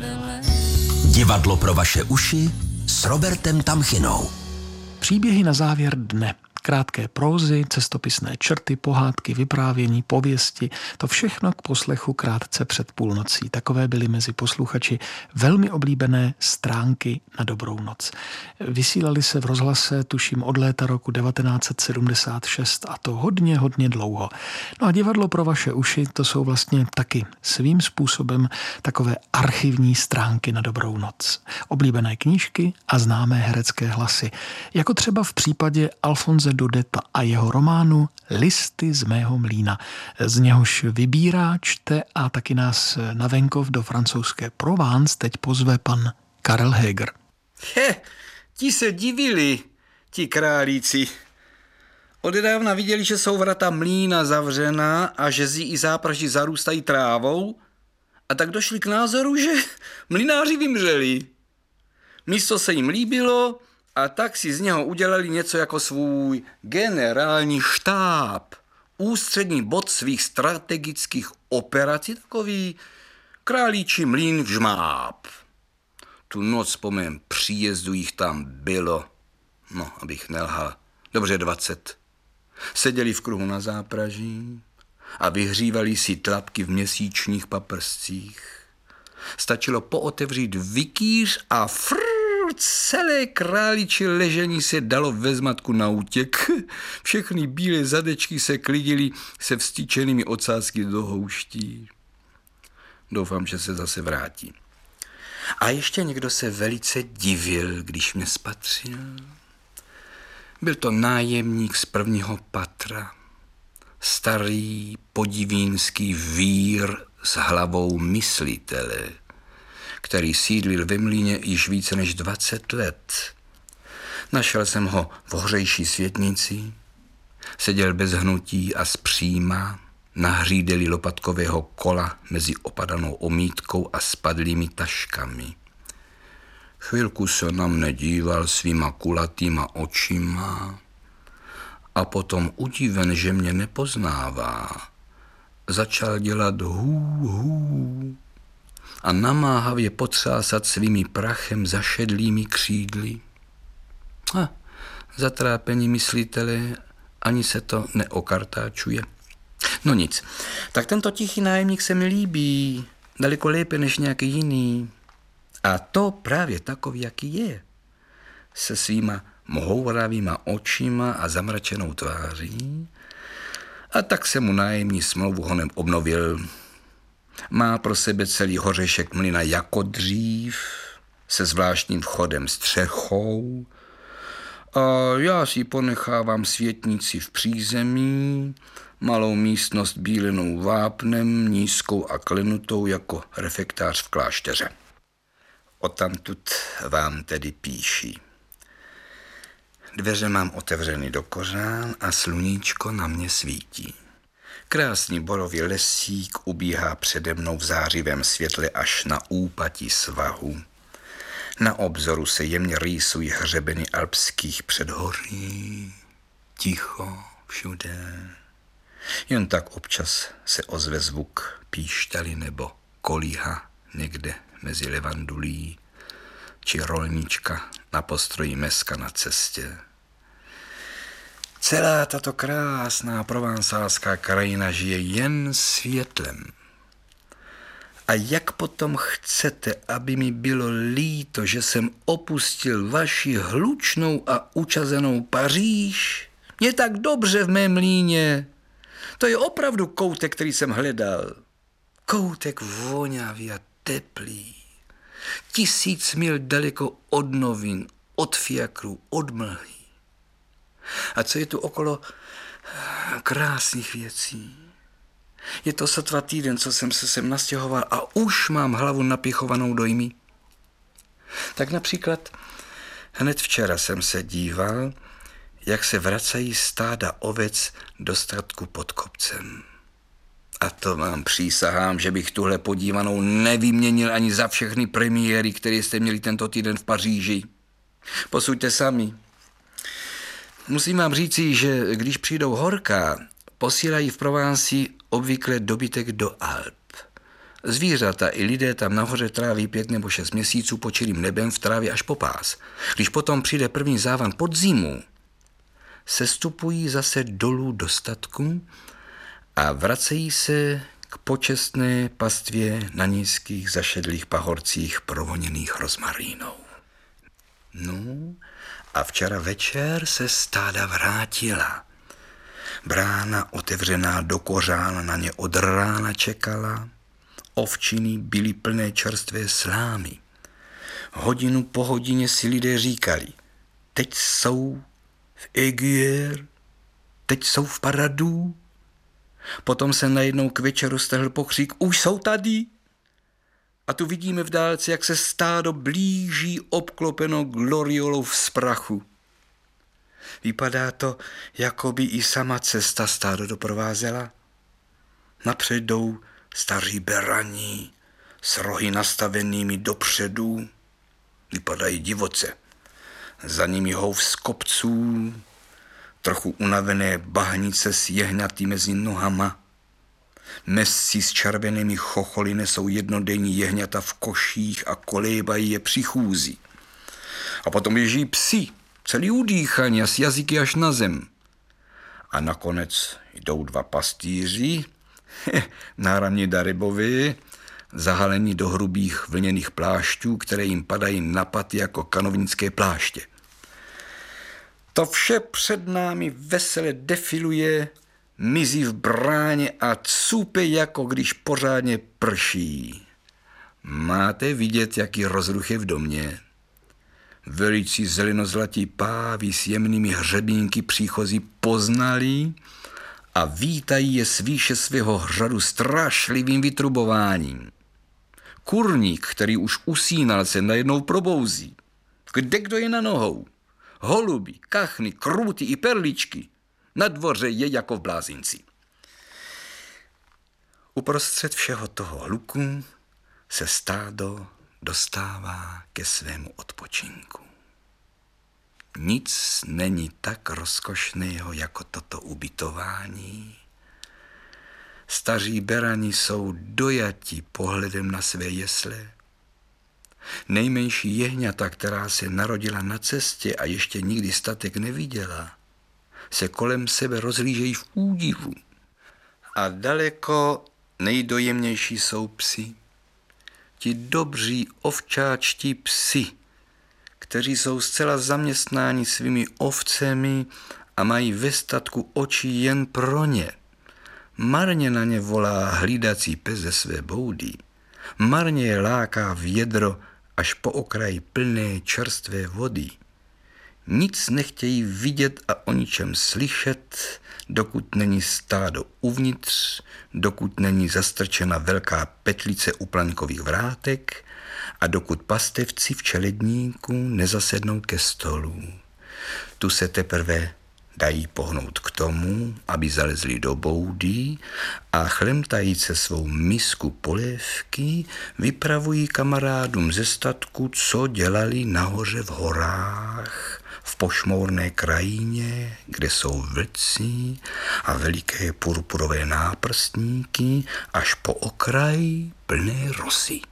Divadlo pro vaše uši s Robertem Tamchinou. Příběhy na závěr dne. Krátké prózy, cestopisné črty, pohádky, vyprávění, pověsti, to všechno k poslechu krátce před půlnocí. Takové byly mezi posluchači velmi oblíbené stránky na dobrou noc. Vysílali se v rozhlase, tuším, od léta roku 1976 a to hodně dlouho. No a divadlo pro vaše uši, to jsou vlastně taky svým způsobem takové archivní stránky na dobrou noc. Oblíbené knížky a známé herecké hlasy. Jako třeba v případě Alfonse Dudeta a jeho románu Listy z mého mlýna. Z něhož vybírá, čte a taky nás na venkov do francouzské Provence teď pozve pan Karel Heger. Ti se divili, ti králíci. Odedávna viděli, že jsou vrata mlýna zavřená a že zí i zápraží zarůstají trávou, a tak došli k názoru, že mlynáři vymřeli. Místo se jim líbilo, a tak si z něho udělali něco jako svůj generální štáb. Ústřední bod svých strategických operací, takový králíčí mlýn vžmáb. Tu noc po mém příjezdu jich tam bylo, abych nelhal, dobře 20. Seděli v kruhu na zápraží a vyhřívali si tlapky v měsíčních paprscích. Stačilo pootevřít vikýř a celé králičí ležení se dalo ve zmatku na útěk. Všechny bílé zadečky se klidily se vstyčenými ocásky do houští. Doufám, že se zase vrátí. A ještě někdo se velice divil, když mě spatřil. Byl to nájemník z prvního patra. Starý podivínský vír s hlavou myslitele, který sídlil ve mlýně již více než 20 let. Našel jsem ho v hořejší světnici, seděl bez hnutí a zpříma na hřídeli lopatkového kola mezi opadanou omítkou a spadlými taškami. Chvilku se na mne díval svýma kulatýma očima a potom udiven, že mě nepoznává, začal dělat hů a namáhavě potřásat svými prachem zašedlými křídly. Zatrápení myslitele, ani se to neokartáčuje. No nic, tak tento tichý nájemník se mi líbí, daleko lépe než nějaký jiný. A to právě takový, jaký je. Se svýma mohouravýma očima a zamračenou tváří. A tak se mu nájemní smlouvu honem obnovil. Má pro sebe celý hořešek mlyna jako dřív, se zvláštním vchodem střechou. A já si ponechávám světnici v přízemí, malou místnost bílenou vápnem, nízkou a klenutou jako refektář v klášteře. Odtamtud vám tedy píší. Dveře mám otevřeny do kořán a sluníčko na mě svítí. Krásný borový lesík ubíhá přede mnou v zářivém světle až na úpatí svahu. Na obzoru se jemně rýsují hřebeny alpských předhoří. Ticho všude. Jen tak občas se ozve zvuk píšťaly nebo kolíha někde mezi levandulí, či rolnička na postroji meska na cestě. Celá tato krásná provansálská krajina žije jen světlem. A jak potom chcete, aby mi bylo líto, že jsem opustil vaši hlučnou a učazenou Paříž? Je tak dobře v mém mlýně. To je opravdu koutek, který jsem hledal. Koutek vonavý a teplý. 1000 mil daleko od novin, od fiakru, od mlhy. A co je tu okolo krásných věcí? Je to sotva týden, co jsem se sem nastěhoval a už mám hlavu napichovanou dojmy. Tak například hned včera jsem se díval, jak se vracají stáda ovec do statku pod kopcem. A to vám přísahám, že bych tuhle podívanou nevyměnil ani za všechny premiéry, které jste měli tento týden v Paříži. Posuďte sami. Musím vám říci, že když přijdou horka, posílají v Provenci obvykle dobytek do Alp. Zvířata i lidé tam nahoře tráví 5 nebo 6 měsíců pod čirým nebem v trávě až po pás. Když potom přijde první závan podzimu, sestupují zase dolů do statku a vracejí se k počestné pastvě na nízkých zašedlých pahorcích provoněných rozmarínou. No a včera večer se stáda vrátila. Brána otevřená do kořán na ně od rána čekala. Ovčiny byly plné čerstvé slámy. Hodinu po hodině si lidé říkali, teď jsou v Aiguière, teď jsou v Paradou. Potom se najednou k večeru stehl pokřik, už jsou tady. A tu vidíme v dálce, jak se stádo blíží obklopeno gloriolou v sprachu. Vypadá to, jako by i sama cesta stádo doprovázela. Napřed jdou staří berani s rohy nastavenými dopředu. Vypadají divoce. Za nimi hov z kopců, trochu unavené bahnice s jehňaty mezi nohama. Mesci s červenými chocholy nesou jednodenní jehňata v koších a kolébají je při chůzi. A potom běží psi, celý udýchaní a s jazyky až na zem. A nakonec jdou 2 pastýři, náramně Darybovi, zahalení do hrubých vlněných plášťů, které jim padají na paty jako kanovnické pláště. To vše před námi vesele defiluje, mizí v bráně a cupe, jako když pořádně prší. Máte vidět, jaký rozruch je v domě. Velicí zelenozlatí páví s jemnými hřebínky příchozí poznali a vítají je z výše svého hřadu strašlivým vytrubováním. Kurník, který už usínal, se najednou probouzí. Kdekdo je na nohou? Holuby, kachny, krůty i perličky. Na dvoře je jako v blázinci. Uprostřed všeho toho hluku se stádo dostává ke svému odpočinku. Nic není tak rozkošného jako toto ubytování. Staří berani jsou dojati pohledem na své jesle. Nejmenší jehňata, která se narodila na cestě a ještě nikdy statek neviděla, se kolem sebe rozhlížejí v údivu. A daleko nejdojemnější jsou psi. Ti dobří ovčáčtí psi, kteří jsou zcela zaměstnáni svými ovcemi a mají ve statku oči jen pro ně. Marně na ně volá hlídací pes ze své boudy. Marně je láká vědro až po okraj plné čerstvé vody. Nic nechtějí vidět a o ničem slyšet, dokud není stádo uvnitř, dokud není zastrčena velká petlice u plaňkových vrátek a dokud pastevci v čeledníku nezasednou ke stolu. Tu se teprve dají pohnout k tomu, aby zalezli do boudy a chlemtajíce svou misku polévky vypravují kamarádům ze statku, co dělali nahoře v horách, v pošmourné krajině, kde jsou vlci a veliké purpurové náprstníky až po okraj plné rosy.